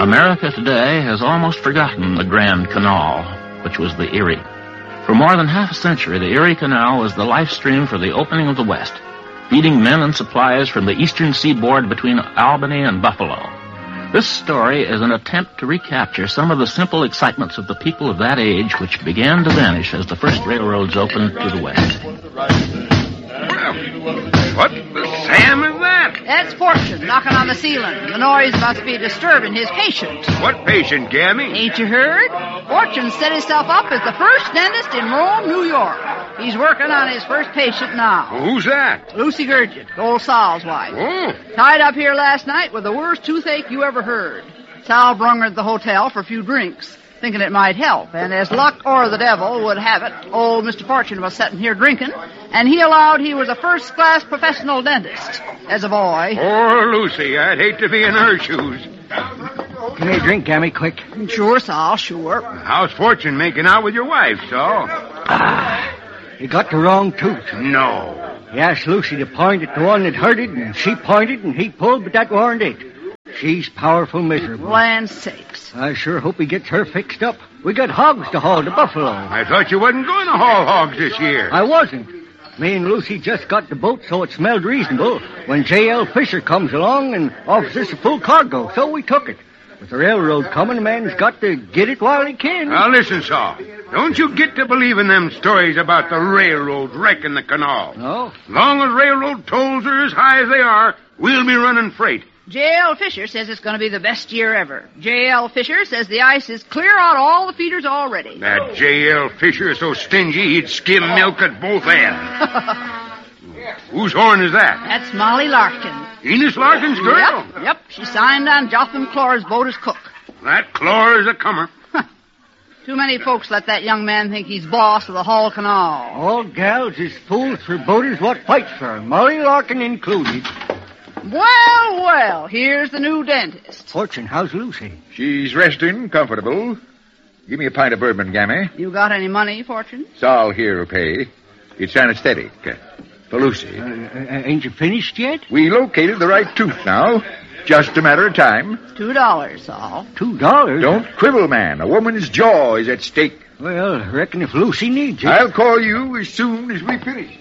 America today has almost forgotten the Grand Canal, which was the Erie. For more than half a century, the Erie Canal was the life stream for the opening of the West, feeding men and supplies from the eastern seaboard between Albany and Buffalo. This story is an attempt to recapture some of the simple excitements of the people of that age which began to vanish as the first railroads opened to the West. What the Sam is that? That's Fortune knocking on the ceiling. The noise must be disturbing his patient. What patient, Gammy? Ain't you heard? Fortune set himself up as the first dentist in Rome, New York. He's working on his first patient now. Who's that? Lucy Gurgit, old Sal's wife. Oh. Tied up here last night with the worst toothache you ever heard. Sal brung her to the hotel for a few drinks, thinking it might help. And as luck or the devil would have it, old Mr. Fortune was sitting here drinking, and he allowed he was a first-class professional dentist as a boy. Poor Lucy. I'd hate to be in her shoes. Give me a drink, Gammy, quick. Sure, Sal, sure. How's Fortune making out with your wife, Saul? You got the wrong tooth. No. He asked Lucy to point at the one that hurt it, and she pointed, and he pulled, but that warn't it. She's powerful miserable. Land sakes. I sure hope he gets her fixed up. We got hogs to haul to Buffalo. I thought you wasn't going to haul hogs this year. I wasn't. Me and Lucy just got the boat, so it smelled reasonable when J.L. Fisher comes along and offers us a full cargo, so we took it. With the railroad coming, a man's got to get it while he can. Now, listen, Saul. Don't you get to believing them stories about the railroad wrecking the canal. No? Long as railroad tolls are as high as they are, we'll be running freight. J.L. Fisher says it's going to be the best year ever. J.L. Fisher says the ice is clear out all the feeders already. That J.L. Fisher is so stingy he'd skim milk at both ends. Whose horn is that? That's Molly Larkin. Enos Larkin's girl? Yep. She signed on Jotham Clore's boat as cook. That Clore is a comer. Too many folks let that young man think he's boss of the Hall Canal. All gals is fools for boaters what fights for 'em, Molly Larkin included. Well, here's the new dentist. Fortune, how's Lucy? She's resting, comfortable. Give me a pint of bourbon, Gammy. You got any money, Fortune? Saul here will pay. It's anesthetic. For Lucy. Ain't you finished yet? We located the right tooth now. Just a matter of time. $2, Saul. $2? Don't quibble, man. A woman's jaw is at stake. Well, I reckon if Lucy needs it... I'll call you as soon as we finish.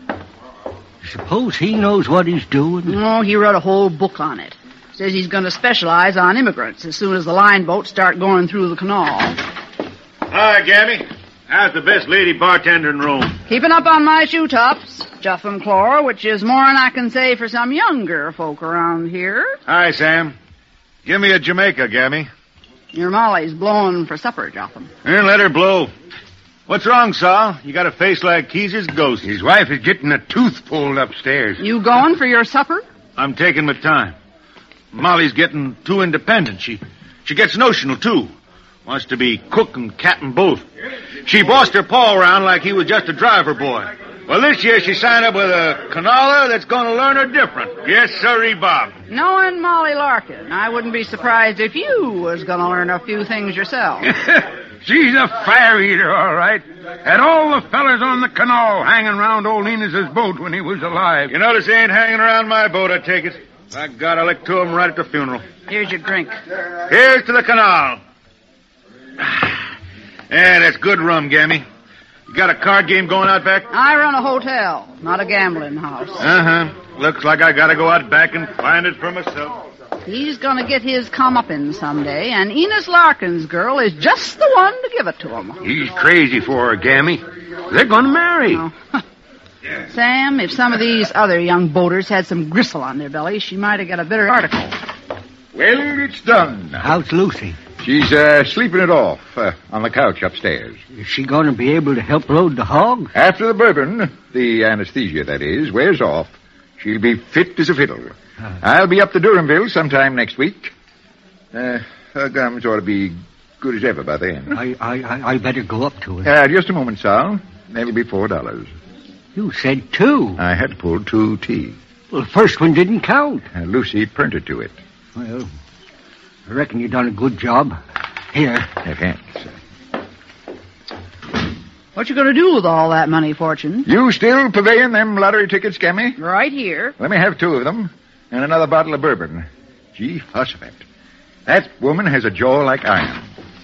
Suppose he knows what he's doing. No, he wrote a whole book on it. Says he's going to specialize on immigrants as soon as the line boats start going through the canal. Hi, Gammy. How's the best lady bartender in Rome? Keeping up on my shoe tops, Jotham Clore, which is more than I can say for some younger folk around here. Hi, Sam. Give me a Jamaica, Gammy. Your Molly's blowing for supper, Jotham. Here, let her blow. What's wrong, Saul? You got a face like Keezer's ghost. His wife is getting a tooth pulled upstairs. You going for your supper? I'm taking my time. Molly's getting too independent. She gets notional, too. Wants to be cook and captain both. She bossed her pa around like he was just a driver boy. Well, this year she signed up with a canaler that's going to learn her different. Yes, sirree, Bob. Knowing Molly Larkin, I wouldn't be surprised if you was going to learn a few things yourself. She's a fire eater, all right. Had all the fellers on the canal hanging around old Enos's boat when he was alive. You notice he ain't hanging around my boat, I take it. By God, I'll lick to him right at the funeral. Here's your drink. Here's to the canal. Yeah, that's good rum, Gammy. You got a card game going out back? I run a hotel, not a gambling house. Uh-huh. Looks like I gotta go out back and find it for myself. He's gonna get his comeuppance someday, and Enos Larkin's girl is just the one to give it to him. He's crazy for her, Gammy. They're gonna marry. Oh. Sam, if some of these other young boaters had some gristle on their bellies, she might have got a better article. Well, it's done. How's Lucy? She's sleeping it off on the couch upstairs. Is she going to be able to help load the hog? After the bourbon, the anesthesia, that is, wears off, she'll be fit as a fiddle. I'll be up to Durhamville sometime next week. Her gums ought to be good as ever by then. I better go up to her. Just a moment, Sal. That'll be $4. You said 2. I had to pull 2 teeth. Well, the first one didn't count. Lucy printed to it. Well, I reckon you done a good job. Here. Thanks. What you going to do with all that money, Fortune? You still purveying them lottery tickets, Gammy? Right here. Let me have 2 of them and another bottle of bourbon. Gee, Hussafet. That woman has a jaw like iron.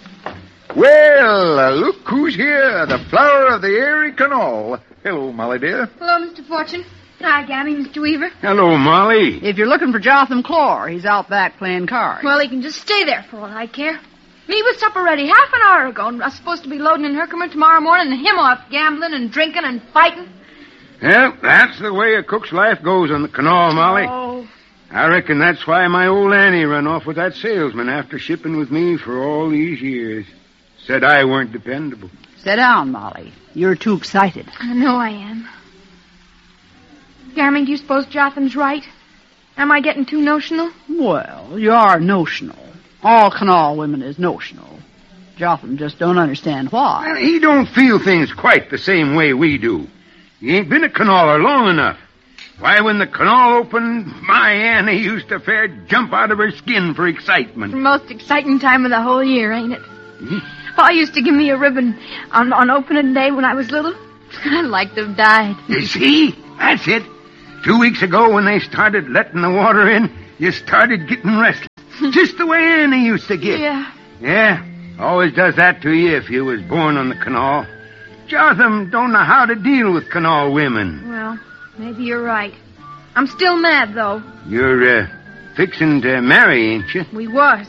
Well, look who's here. The flower of the Erie Canal. Hello, Molly, dear. Hello, Mr. Fortune. Hi, Gammy, Mr. Weaver. Hello, Molly. If you're looking for Jotham Clore, he's out back playing cards. Well, he can just stay there for all I care. Me with supper ready half an hour ago, and I was supposed to be loading in Herkimer tomorrow morning, and him off gambling and drinking and fighting. Well, that's the way a cook's life goes on the canal, Molly. Oh. I reckon that's why my old Annie run off with that salesman after shipping with me for all these years. Said I weren't dependable. Sit down, Molly. You're too excited. I know I am. Gammy, do you suppose Jotham's right? Am I getting too notional? Well, you are notional. All canal women is notional. Jotham just don't understand why. Well, he don't feel things quite the same way we do. He ain't been a canaler long enough. Why, when the canal opened, my Annie used to fair jump out of her skin for excitement. The most exciting time of the whole year, ain't it? Pa used to give me a ribbon on opening day when I was little. I'd like to have died. You see? That's it. 2 weeks ago, when they started letting the water in, you started getting restless. Just the way Annie used to get. Yeah. Yeah. Always does that to you if you was born on the canal. Jotham don't know how to deal with canal women. Well, maybe you're right. I'm still mad, though. You're, fixing to marry, ain't you? We was.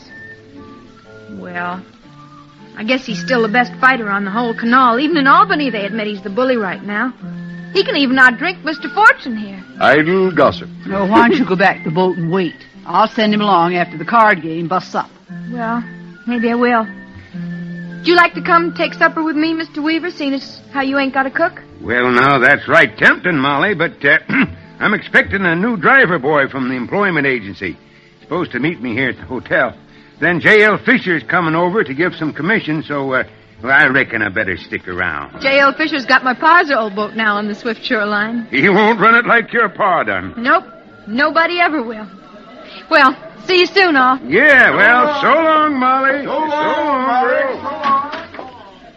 Well, I guess he's still the best fighter on the whole canal. Even in Albany, they admit he's the bully right now. He can even outdrink Mr. Fortune here. Idle gossip. No, why don't you go back to the boat and wait? I'll send him along after the card game busts up. Well, maybe I will. Would you like to come take supper with me, Mr. Weaver, seeing as how you ain't got a cook? Well, now, that's right tempting, Molly, but I'm expecting a new driver boy from the employment agency. Supposed to meet me here at the hotel. Then J.L. Fisher's coming over to give some commission, so I reckon I better stick around. J.L. Fisher's got my pa's old boat now on the Swift Shore line. He won't run it like your pa done. Nope. Nobody ever will. Well, see you soon, all. Yeah, well, so long, Molly. So long, Molly.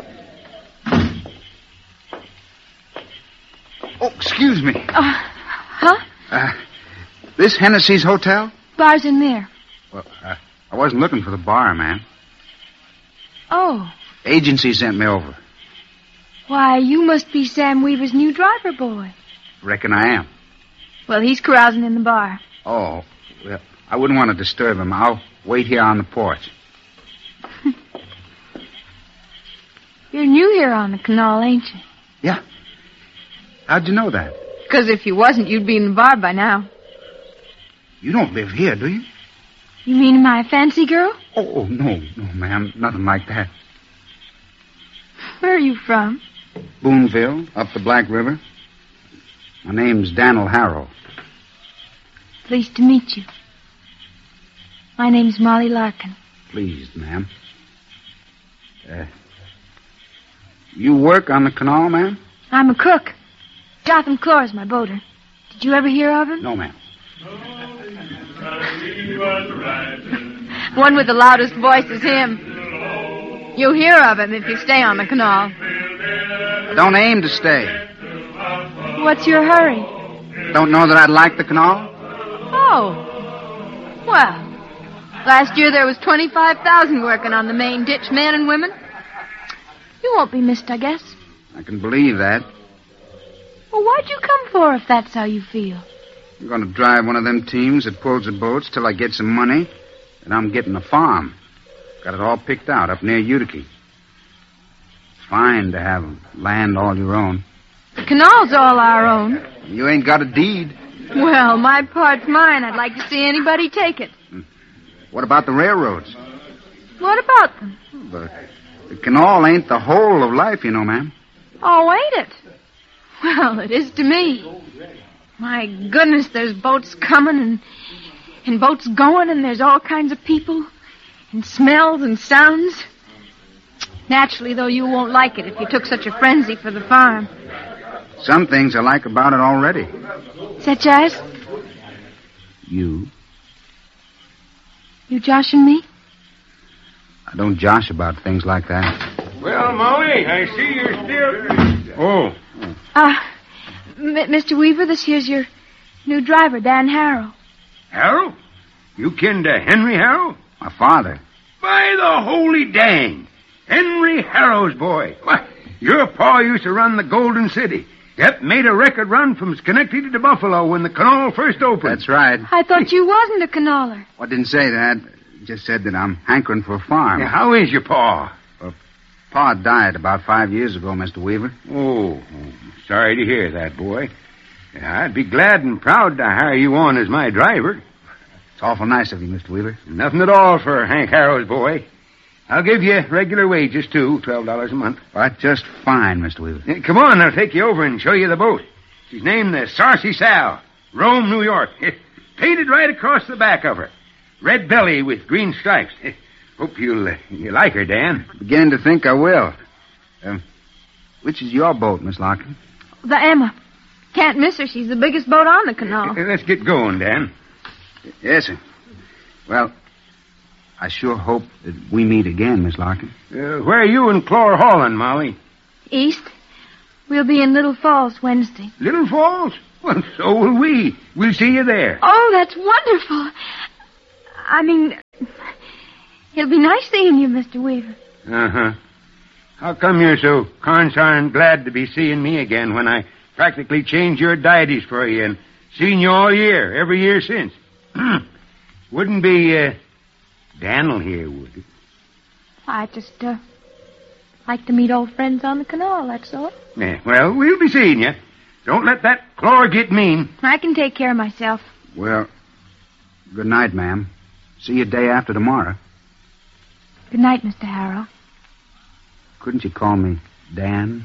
Oh, excuse me. Huh? This Hennessy's hotel? Bar's in there. Well, I wasn't looking for the bar, ma'am. Oh. Agency sent me over. Why, you must be Sam Weaver's new driver boy. Reckon I am. Well, he's carousing in the bar. Oh, well, I wouldn't want to disturb him. I'll wait here on the porch. You're new here on the canal, ain't you? Yeah. How'd you know that? Because if you wasn't, you'd be in the bar by now. You don't live here, do you? You mean my fancy girl? Oh, no, ma'am. Nothing like that. Where are you from? Boonville, up the Black River. My name's Daniel Harrow. Pleased to meet you. My name's Molly Larkin. Pleased, ma'am. You work on the canal, ma'am? I'm a cook. Jotham Clore's my boater. Did you ever hear of him? No, ma'am. One with the loudest voice is him. You'll hear of him if you stay on the canal. I don't aim to stay. What's your hurry? Don't know that I'd like the canal? Oh. Well, last year there was 25,000 working on the main ditch, men and women. You won't be missed, I guess. I can believe that. Well, what'd you come for if that's how you feel? I'm going to drive one of them teams that pulls the boats till I get some money, and I'm getting a farm. Got it all picked out up near Utica. It's fine to have land all your own. The canal's all our own. You ain't got a deed. Well, my part's mine. I'd like to see anybody take it. What about the railroads? What about them? The canal ain't the whole of life, you know, ma'am. Oh, ain't it? Well, it is to me. My goodness, there's boats coming and boats going, and there's all kinds of people and smells and sounds. Naturally, though, you won't like it if you took such a frenzy for the farm. Some things I like about it already. Such as? You. You joshing me? I don't josh about things like that. Well, Molly, I see you're still... Oh. Mr. Weaver, this here's your new driver, Dan Harrow. Harrow? You kin to Henry Harrow? My father. By the holy dang. Henry Harrow's boy. Why, your pa used to run the Golden City. Yep, made a record run from Schenectady to Buffalo when the canal first opened. That's right. I thought you wasn't a canaler. I didn't say that. Just said that I'm hankering for a farm. Yeah, how is your pa? Pa died about 5 years ago, Mr. Weaver. Oh, sorry to hear that, boy. I'd be glad and proud to hire you on as my driver. It's awful nice of you, Mr. Weaver. Nothing at all for Hank Harrow's boy. I'll give you regular wages, too, $12 a month. That's just fine, Mr. Weaver. Come on, I'll take you over and show you the boat. She's named the Saucy Sal, Rome, New York. Painted right across the back of her. Red belly with green stripes. Hope you like her, Dan. Beginning to think I will. Which is your boat, Miss Larkin? The Emma. Can't miss her. She's the biggest boat on the canal. Let's get going, Dan. Yes, sir. Well, I sure hope that we meet again, Miss Larkin. Where are you and Clore hauling, Molly? East. We'll be in Little Falls Wednesday. Little Falls? Well, so will we. We'll see you there. Oh, that's wonderful. I mean, it'll be nice seeing you, Mr. Weaver. Uh-huh. How come you're so consarn glad to be seeing me again when I practically changed your dieties for you and seen you all year, every year since? Wouldn't be, Dan'l here, would it? I just, like to meet old friends on the canal, that's all. Yeah, well, we'll be seeing you. Don't let that Clore get mean. I can take care of myself. Well, good night, ma'am. See you day after tomorrow. Good night, Mr. Harrow. Couldn't you call me Dan?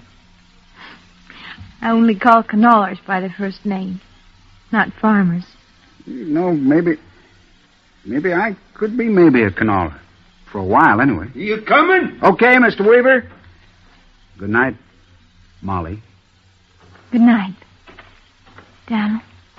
I only call canalers by their first name, not farmers. No, maybe I could be a canaler. For a while, anyway. You coming? Okay, Mr. Weaver. Good night, Molly. Good night, Dan'l.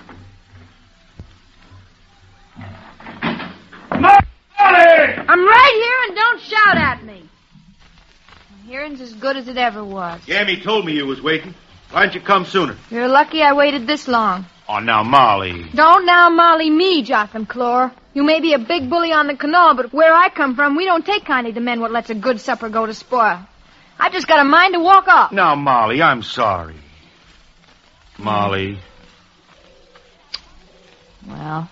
I'm right here, and don't shout at me. My hearing's as good as it ever was. Gammy told me you was waiting. Why didn't you come sooner? You're lucky I waited this long. Oh, now, Molly. Don't now Molly me, Jotham Clore. You may be a big bully on the canal, but where I come from, we don't take kindly to men what lets a good supper go to spoil. I just got a mind to walk off. Now, Molly, I'm sorry. Molly. Well,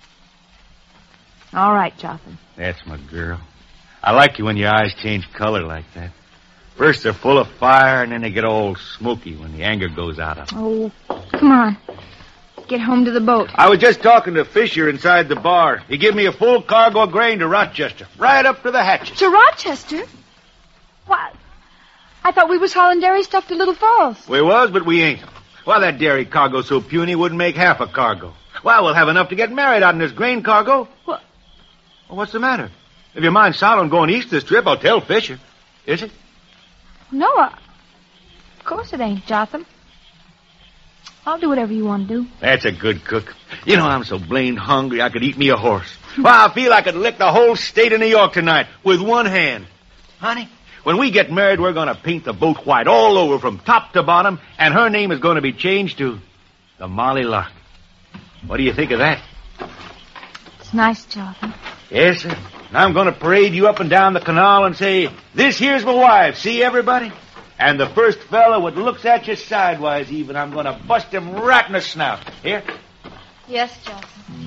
all right, Jotham. That's my girl. I like you when your eyes change color like that. First they're full of fire, and then they get all smoky when the anger goes out of them. Oh, come on. Get home to the boat. I was just talking to Fisher inside the bar. He gave me a full cargo of grain to Rochester, right up to the hatches. To Rochester? What? I thought we was hauling dairy stuff to Little Falls. We was, but we ain't. Why, that dairy cargo so puny wouldn't make half a cargo. Why, we'll have enough to get married out in this grain cargo. What? Well, what's the matter? If your mind's solid on going east this trip, I'll tell Fisher. Is it? No, of course it ain't, Jotham. I'll do whatever you want to do. That's a good cook. You know, I'm so blamed hungry I could eat me a horse. Well, I feel I could lick the whole state of New York tonight with one hand. Honey, when we get married, we're going to paint the boat white all over from top to bottom, and her name is going to be changed to the Molly Larkin. What do you think of that? It's nice, Jotham. Yes, sir. And I'm going to parade you up and down the canal and say, this here's my wife. See, everybody? And the first fella what looks at you sidewise even, I'm going to bust him right in the snout. Here? Yes, Jotham.